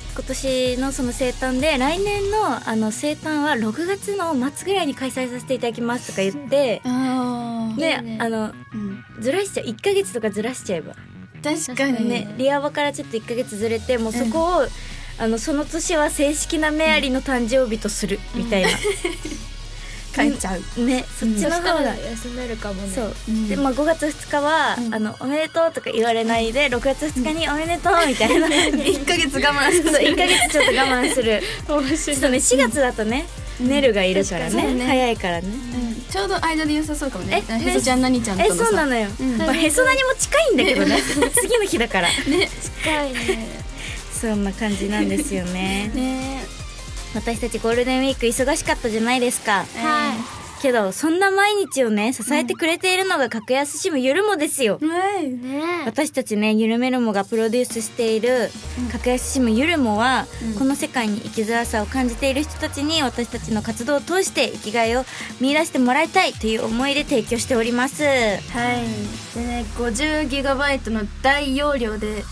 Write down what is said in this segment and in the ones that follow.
今年のその生誕で来年の生誕は6月の末ぐらいに開催させていただきますとか言ってで、 いいねずらしちゃう1ヶ月とかずらしちゃえば確かにね、リアバからちょっと1ヶ月ずれてもうそこを、その年は正式なメアリーの誕生日とするみたいな、 帰っちゃうね、そっちの方が休めるかもね。 そう、で5月2日は、おめでとうとか言われないで6月2日におめでとうみたいな 1ヶ月我慢するそう1ヶ月ちょっと我慢するちょっとね4月だとね、ネルがいるからね、早いからね、 ちょうど間で良さそうかもね。へそちゃんなにちゃんとのさ。 そうなのよ、まあ、へそなにも近いんだけどね次の日だから近いね。 そんな感じなんですよねね私たちゴールデンウィーク忙しかったじゃないですか、 はけどそんな毎日をね支えてくれているのが格安シムゆるもですよ、 い。ね私たちねゆるめるもがプロデュースしている格安シムゆるもは、この世界に生きづらさを感じている人たちに私たちの活動を通して生きがいを見出してもらいたいという思いで提供しておりますはい。でね、50GB の大容量で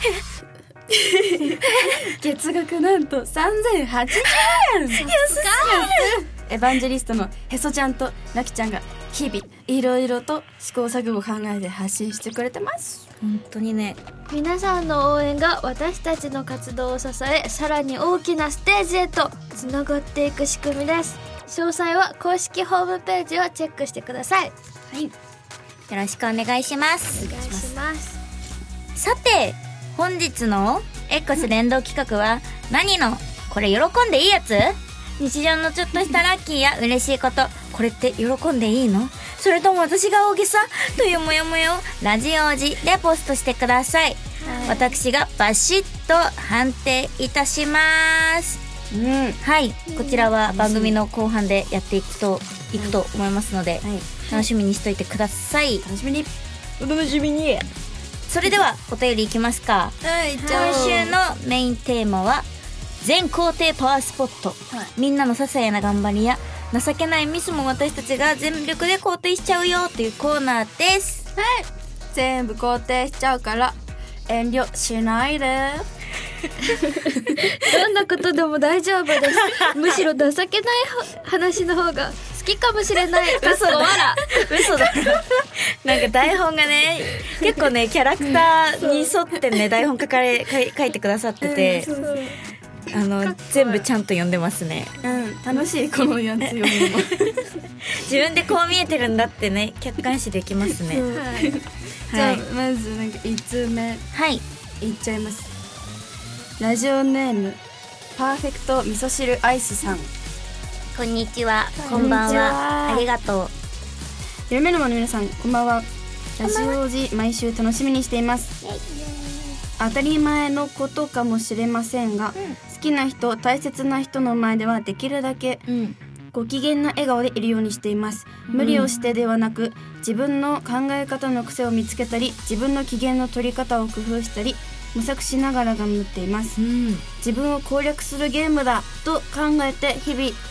月額なんと3080円。安い。エヴァンジェリストのへそちゃんとなきちゃんが日々いろいろと試行錯誤を考えて発信してくれてます。 本当にね皆さんの応援が私たちの活動を支え、さらに大きなステージへとつながっていく仕組みです。詳細は公式ホームページをチェックしてください。 はい。 よろしくお願いしますお願いします。 さて本日の X 連動企画は何のこれ喜んでいいやつ、日常のちょっとしたラッキーや嬉しいこと、これって喜んでいいの、それとも私が大げさというモヤモヤをラジオジでポストしてください、私がバシッと判定いたします。はい、こちらは番組の後半でやっていくと思いますので、楽しみにしといてください。 楽しみに。 お楽しみに。それではお便りいきますか。 はい、 今週のメインテーマは全肯定パワースポット、みんなの些細な頑張りや情けないミスも私たちが全力で肯定しちゃうよというコーナーです。 はい。全部肯定しちゃうから遠慮しないで。 どんなことでも大丈夫です。むしろ情けない話の方が好きかもしれない。 嘘だ嘘だなんか台本がね結構ねキャラクターに沿ってね台本書いてくださってて、全部ちゃんと読んでますね。 楽しいこのやつ読むの。 自分でこう見えてるんだってね客観視できますね。 じゃあまずなんか1通目はいいっちゃいます。ラジオネームパーフェクト味噌汁アイスさん。 こんにちは、こんばんは、ありがとう。 ゆるめるもの皆さんこんばんは。ラジオ時毎週楽しみにしています。当たり前のことかもしれませんが、好きな人大切な人の前ではできるだけご機嫌な笑顔でいるようにしています。無理をしてではなく自分の考え方の癖を見つけたり自分の機嫌の取り方を工夫したり模索しながら頑張っています。自分を攻略するゲームだと考えて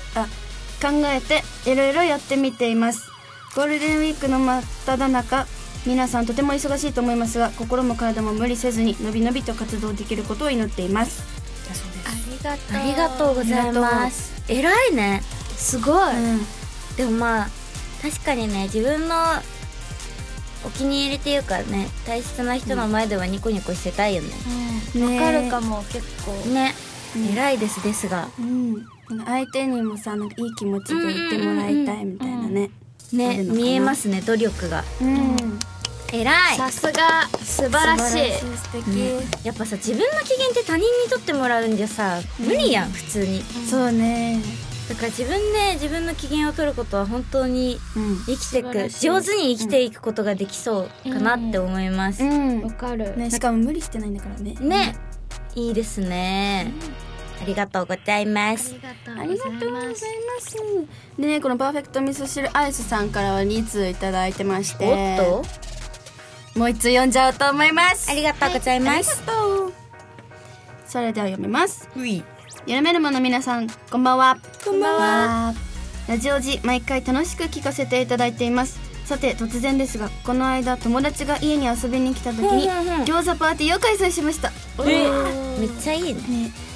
いろいろやってみています。ゴールデンウィークの真っ只中、皆さんとても忙しいと思いますが心も体も無理せずにのびのびと活動できることを祈っています。 ありがとうございます。偉いね、 すごい、 でもまあ確かにね自分のお気に入りっていうかね大切な人の前ではニコニコしてたいよね。 わかるかも結構ね、偉いですが、 相手にもさなんかいい気持ちでいてもらいたいみたいなね、 見えますね努力が。偉い、 さすが素晴らしい。 素敵、 やっぱさ自分の機嫌って他人にとってもらうんじゃさ無理やん普通に。 そうね。 だから自分で自分の機嫌を取ることは本当に生きていく、上手に生きていくことができそうかなって思います。 わかるね、しかも無理してないんだからね。 ね、いいですね。ありがとうございます。 ありがとうございます。でね、このパーフェクト味噌汁アイスさんからは2通いただいてまして、 おっともう1通読んじゃおうと思います。 ありがとうございます。 ありがとう。それでは読みます。 うい、 ゆるめるもの皆さんこんばんは。 こんばんは。 ラジオ時毎回楽しく聞かせていただいています。さて突然ですが、この間友達が家に遊びに来た時に餃子パーティーを開催しました。 めっちゃいいね。